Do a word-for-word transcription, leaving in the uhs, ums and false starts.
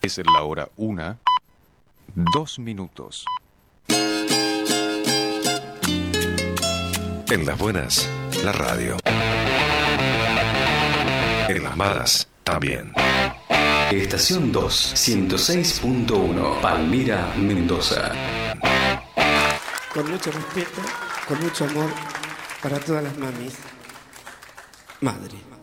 Es la hora una, dos minutos. En las buenas, la radio. En las malas, también. Estación dos, ciento seis punto uno, Palmira, Mendoza. Con mucho respeto, con mucho amor para todas las mamis. Madre.